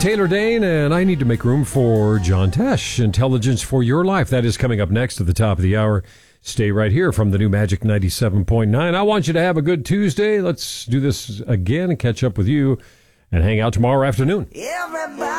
Taylor Dane, and I need to make room for John Tesh. Intelligence for Your Life. That is coming up next at the top of the hour. Stay right here from the new Magic 97.9. I want you to have a good Tuesday. Let's do this again and catch up with you and hang out tomorrow afternoon. Everybody.